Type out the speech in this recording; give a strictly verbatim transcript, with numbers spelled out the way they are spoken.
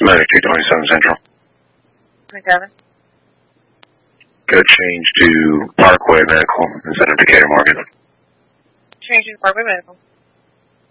Medic two twenty-seven Central. McGovern. Go change to Parkway Medical instead of Decatur Morgan. Change to Parkway Medical.